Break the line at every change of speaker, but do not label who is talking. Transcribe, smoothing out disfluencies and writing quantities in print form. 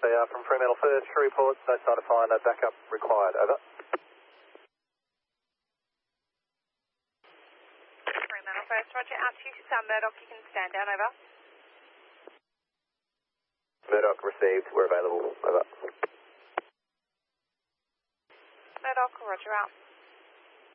They are from Fremantle First, true reports, no sign of fire, no backup required, over.
Fremantle First, roger, out to you, Murdoch, you can stand down, over.
Murdoch received, we're available, over.
Murdoch, roger, out.